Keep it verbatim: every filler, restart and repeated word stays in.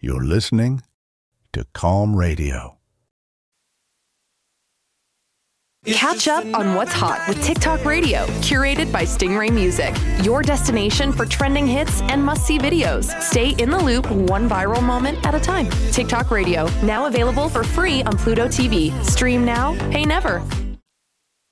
You're listening to Calm Radio. Catch up on what's hot with TikTok Radio, curated by Stingray Music, your destination for trending hits and must-see videos. Stay in the loop, one viral moment at a time. TikTok Radio, now available for free on Pluto T V. Stream now, pay never.